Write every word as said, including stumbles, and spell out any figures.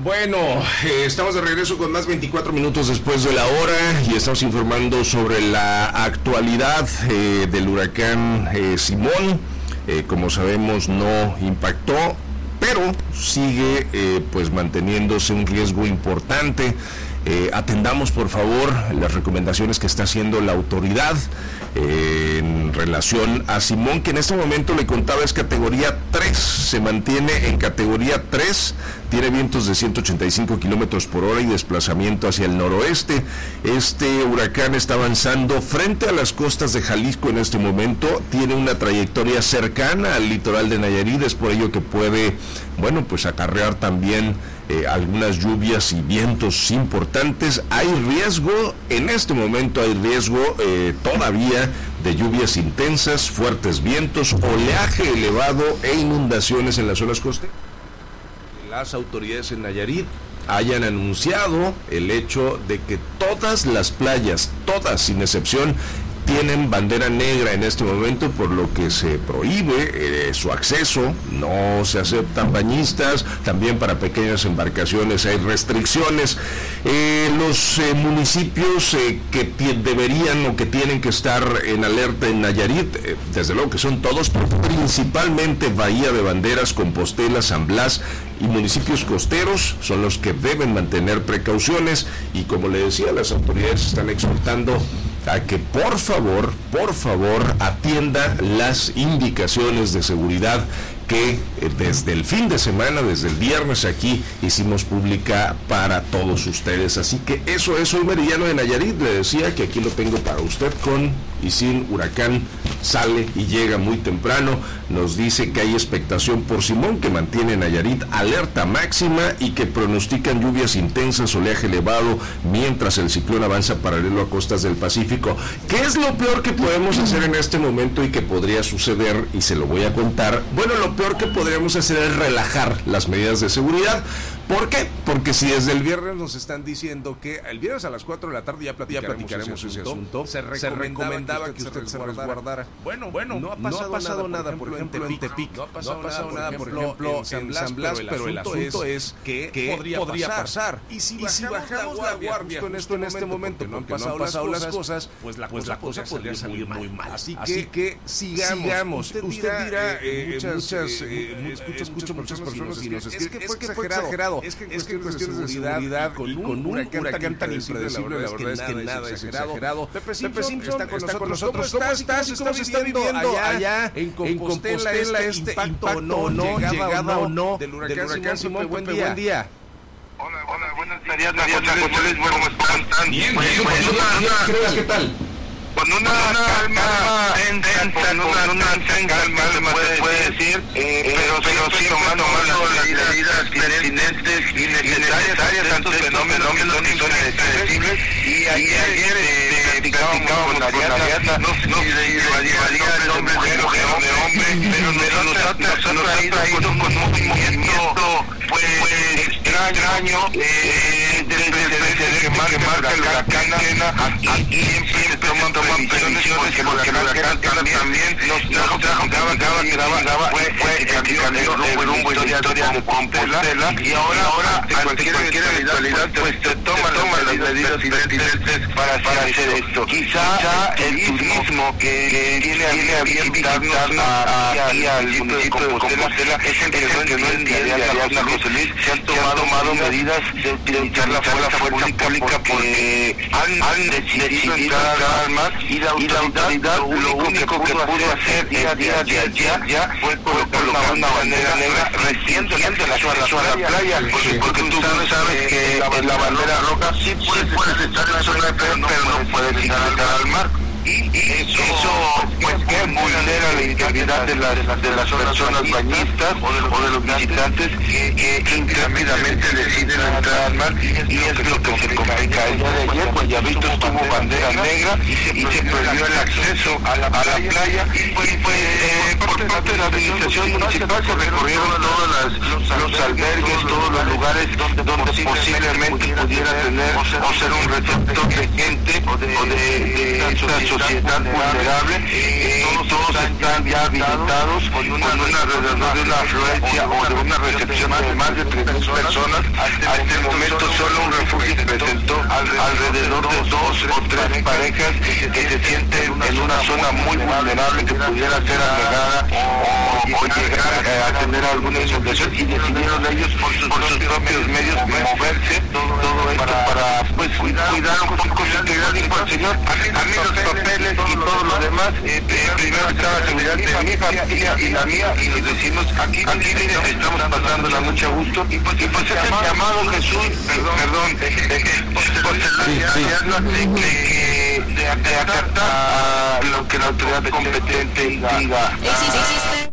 Bueno, eh, estamos de regreso con más veinticuatro minutos después de la hora y estamos informando sobre la actualidad eh, del huracán eh, Simón. Eh, como sabemos, no impactó, pero sigue eh, pues manteniéndose un riesgo importante. Eh, atendamos por favor las recomendaciones que está haciendo la autoridad eh, en relación a Simón, que en este momento le contaba es categoría tres, se mantiene en categoría tres, tiene vientos de ciento ochenta y cinco kilómetros por hora y desplazamiento hacia el noroeste. Este huracán está avanzando frente a las costas de Jalisco en este momento, tiene una trayectoria cercana al litoral de Nayarit, es por ello que puede, bueno, pues acarrear también Eh, algunas lluvias y vientos importantes. Hay riesgo, en este momento hay riesgo eh, todavía de lluvias intensas, fuertes vientos, oleaje elevado e inundaciones en las zonas costeras. Las autoridades en Nayarit hayan anunciado el hecho de que todas las playas, todas sin excepción, tienen bandera negra en este momento, por lo que se prohíbe eh, su acceso, no se aceptan bañistas, también para pequeñas embarcaciones hay restricciones. Eh, los eh, municipios eh, que t- deberían o que tienen que estar en alerta en Nayarit, eh, desde luego que son todos, pero principalmente Bahía de Banderas, Compostela, San Blas y municipios costeros son los que deben mantener precauciones, y como le decía, las autoridades están exhortando a que por favor, por favor, atienda las indicaciones de seguridad que eh, desde el fin de semana, desde el viernes aquí, hicimos pública para todos ustedes. Así que eso es hoy Meridiano de Nayarit. Le decía que aquí lo tengo para usted, con y sin huracán. Sale y llega muy temprano. Nos dice que hay expectación por Simón, que mantiene Nayarit alerta máxima y que pronostican lluvias intensas, oleaje elevado, mientras el ciclón avanza paralelo a costas del Pacífico. ¿Qué es lo peor que podemos hacer en este momento y que podría suceder? Y se lo voy a contar. Bueno, lo peor que podríamos hacer es relajar las medidas de seguridad. ¿Por qué? Porque si desde el viernes nos están diciendo que el viernes a las cuatro de la tarde ya platicaremos, ya platicaremos ese, ese asunto, asunto, se recomendaba, se recomendaba que usted, que usted se resguardara. Bueno, bueno, no ha pasado, no ha pasado nada, nada, por ejemplo, en Tepic. No ha pasado, no ha pasado nada, por ejemplo, en San Blas, San Blas, pero el asunto es que, que podría, podría pasar. pasar. Y si bajamos, y si bajamos la guardia con esto en este momento, no han pasado, no han pasado las cosas, pues la, pues la cosa podría salir muy mal. Así que, que sigamos. Usted dirá, muchas, escucho muchas personas y nos escriben, es que fue exagerado. Es que, es que en cuestiones de seguridad, con, y con un huracán, huracán tan impredecible, la verdad es que nada es exagerado. Pepe Simpson está con nosotros. nosotros. ¿Cómo estás? ¿Cómo se está viviendo allá en Compostela este impacto o no, no, llegada o no del huracán Simón? Buen día. Hola, hola, buenas tardes, José Luis, ¿cómo están? Bien, bien, ¿qué tal? Con una calma intensa, con una calma, se puede decir, pero sí tomando las medidas pertinentes y necesarias ante estos fenómenos que son impredecibles. Y ayer platicábamos con Ariadna, no sé si valía el nombre de mujer o de hombre, pero nos ha traído con un movimiento pues extraño, desde que marca el huracán aquí siempre toman previsiones, porque el huracán también nos trajo, graba, fue cambió el rumbo y la historia de Compostela, y ahora ante cualquier eventualidad pues se toman las medidas pertinentes para hacer esto. Quizá el turismo que tiene a bien visitarnos aquí al municipio de Compostela es el que no entiende José Luis, se han tomado medidas de utilizar la fuerza pública porque han decidido entrar más, y la autoridad lo único que pudo hacer día día día día fue colocar una bandera negra recientemente en la playa, porque tú sabes que la bandera roja sí puedes estar en la zona de pero no puedes entrar al mar. Y eso pues que vulnera la integridad de las de las personas bañistas o de los, o de los visitantes que, que rápidamente deciden entrar al mar, y es lo que se complica. El día de ayer Guayabitos tuvo bandera negra y se perdió el acceso a la, a la playa, y pues, pues eh, por parte de la administración municipal se recorrieron todos las, los albergues, todos los lugares lugares donde, donde posiblemente pudiera tener o ser un receptor de gente o de, o de, de esta sociedad vulnerable. Eh, todos están ya habilitados con una, con una alrededor de una afluencia o de una recepción de más de tres mil personas. Hasta este momento solo un refugio presentó alrededor de dos o tres parejas que se sienten en una zona muy vulnerable que pudiera ser anegada o, o llegar a tener alguna inundación, y decidieron ellos por sus, por sus propios medios moverse todo esto para pues cuidar un poco su integridad. Dijo el señor, a mí los papeles y todo lo demás, eh, primero está la seguridad de mi familia y la mía, y nos decimos aquí, aquí miren, estamos pasando la noche a gusto, y pues, y pues es el llamado, Jesús, perdón, perdón pues de acatar a lo que la autoridad competente diga. Existe